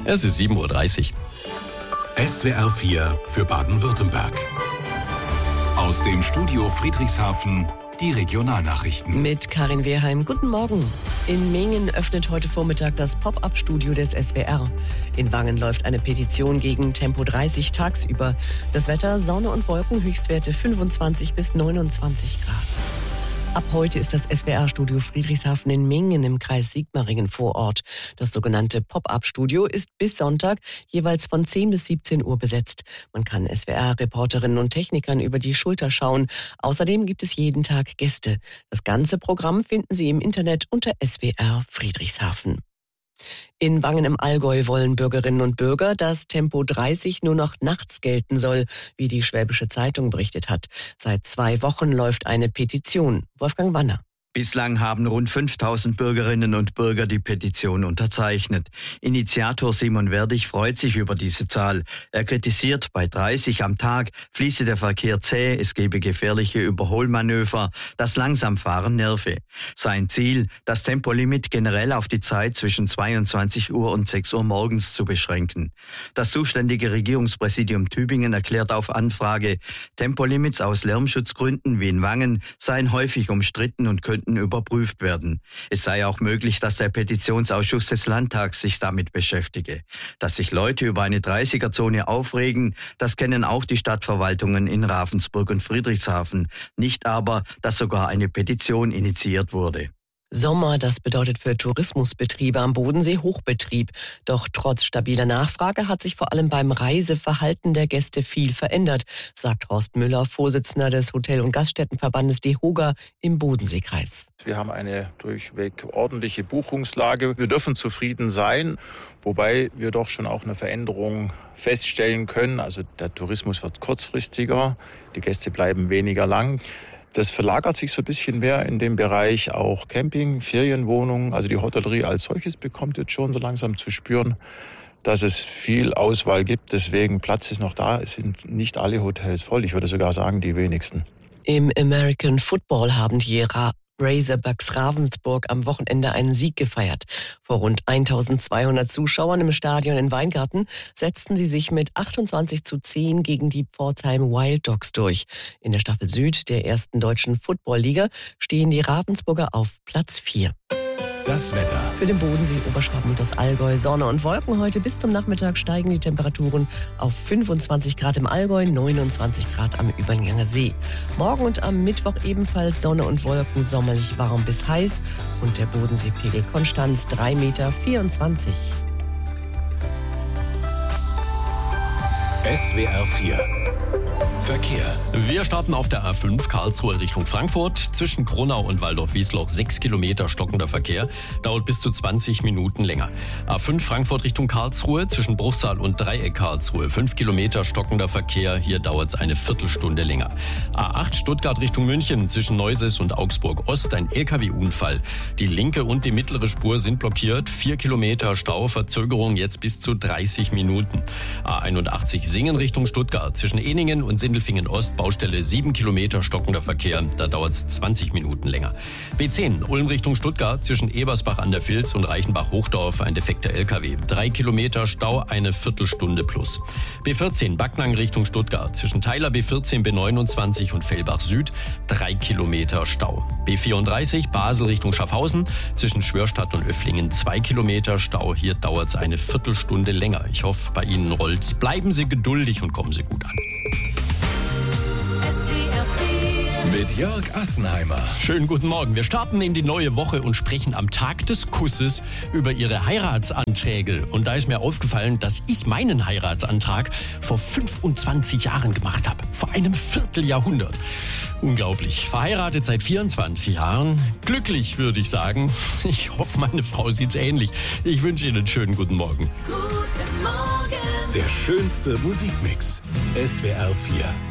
Es ist 7:30 Uhr. SWR 4 für Baden-Württemberg. Aus dem Studio Friedrichshafen die Regionalnachrichten. Mit Karin Wehrheim. Guten Morgen. In Mingen öffnet heute Vormittag das Pop-up-Studio des SWR. In Wangen läuft eine Petition gegen Tempo 30 tagsüber. Das Wetter, Sonne und Wolken, Höchstwerte 25 bis 29 Grad. Ab heute ist das SWR-Studio Friedrichshafen in Mingen im Kreis Sigmaringen vor Ort. Das sogenannte Pop-up-Studio ist bis Sonntag jeweils von 10 bis 17 Uhr besetzt. Man kann SWR-Reporterinnen und Technikern über die Schulter schauen. Außerdem gibt es jeden Tag Gäste. Das ganze Programm finden Sie im Internet unter SWR Friedrichshafen. In Wangen im Allgäu wollen Bürgerinnen und Bürger, dass Tempo 30 nur noch nachts gelten soll, wie die Schwäbische Zeitung berichtet hat. Seit 2 Wochen läuft eine Petition. Wolfgang Wanner. Bislang haben rund 5000 Bürgerinnen und Bürger die Petition unterzeichnet. Initiator Simon Werdig freut sich über diese Zahl. Er kritisiert, bei 30 am Tag fließe der Verkehr zäh, es gebe gefährliche Überholmanöver, das Langsamfahren nerve. Sein Ziel, das Tempolimit generell auf die Zeit zwischen 22 Uhr und 6 Uhr morgens zu beschränken. Das zuständige Regierungspräsidium Tübingen erklärt auf Anfrage, Tempolimits aus Lärmschutzgründen wie in Wangen seien häufig umstritten und könnten überprüft werden. Es sei auch möglich, dass der Petitionsausschuss des Landtags sich damit beschäftige. Dass sich Leute über eine 30er-Zone aufregen, das kennen auch die Stadtverwaltungen in Ravensburg und Friedrichshafen. Nicht aber, dass sogar eine Petition initiiert wurde. Sommer, das bedeutet für Tourismusbetriebe am Bodensee Hochbetrieb. Doch trotz stabiler Nachfrage hat sich vor allem beim Reiseverhalten der Gäste viel verändert, sagt Horst Müller, Vorsitzender des Hotel- und Gaststättenverbandes DEHOGA im Bodenseekreis. Wir haben eine durchweg ordentliche Buchungslage. Wir dürfen zufrieden sein, wobei wir doch schon auch eine Veränderung feststellen können. Also der Tourismus wird kurzfristiger, die Gäste bleiben weniger lang. Das verlagert sich so ein bisschen mehr in den Bereich auch Camping, Ferienwohnungen. Also die Hotellerie als solches bekommt jetzt schon so langsam zu spüren, dass es viel Auswahl gibt. Deswegen Platz ist noch da. Es sind nicht alle Hotels voll. Ich würde sogar sagen, die wenigsten. Im American Football haben die Razorbacks Ravensburg am Wochenende einen Sieg gefeiert. Vor rund 1200 Zuschauern im Stadion in Weingarten setzten sie sich mit 28:10 gegen die Pforzheim Wild Dogs durch. In der Staffel Süd der ersten deutschen Football-Liga stehen die Ravensburger auf Platz 4. Das Wetter. Für den Bodensee, Oberschwaben und das Allgäu Sonne und Wolken. Heute bis zum Nachmittag steigen die Temperaturen auf 25 Grad im Allgäu, 29 Grad am Überlinger See. Morgen und am Mittwoch ebenfalls Sonne und Wolken, sommerlich warm bis heiß und der Bodenseepegel Konstanz 3,24 Meter. SWR 4 Verkehr. Wir starten auf der A5 Karlsruhe Richtung Frankfurt. Zwischen Kronau und Waldorf-Wiesloch 6 Kilometer stockender Verkehr. Dauert bis zu 20 Minuten länger. A5 Frankfurt Richtung Karlsruhe. Zwischen Bruchsal und Dreieck Karlsruhe 5 Kilometer stockender Verkehr. Hier dauert es eine Viertelstunde länger. A8 Stuttgart Richtung München. Zwischen Neuses und Augsburg Ost ein LKW-Unfall. Die linke und die mittlere Spur sind blockiert. 4 Kilometer Stau. Verzögerung jetzt bis zu 30 Minuten. A81 Singen Richtung Stuttgart. Zwischen Eningen und Sindelfingen Ost, Baustelle 7 Kilometer stockender Verkehr, da dauert es 20 Minuten länger. B10 Ulm Richtung Stuttgart, zwischen Ebersbach an der Vils und Reichenbach-Hochdorf ein defekter LKW. 3 Kilometer Stau, eine Viertelstunde plus. B14 Backnang Richtung Stuttgart, zwischen Theiler B14, B29 und Fellbach Süd 3 Kilometer Stau. B34 Basel Richtung Schaffhausen, zwischen Schwörstadt und Öfflingen 2 Kilometer Stau, hier dauert es eine Viertelstunde länger. Ich hoffe, bei Ihnen rollt's. Bleiben Sie geduldig und kommen Sie gut an. Mit Jörg Assenheimer. Schönen guten Morgen. Wir starten in die neue Woche und sprechen am Tag des Kusses über Ihre Heiratsanträge. Und da ist mir aufgefallen, dass ich meinen Heiratsantrag vor 25 Jahren gemacht habe. Vor einem Vierteljahrhundert. Unglaublich. Verheiratet seit 24 Jahren. Glücklich, würde ich sagen. Ich hoffe, meine Frau sieht's ähnlich. Ich wünsche Ihnen einen schönen guten Morgen. Der schönste Musikmix. SWR 4.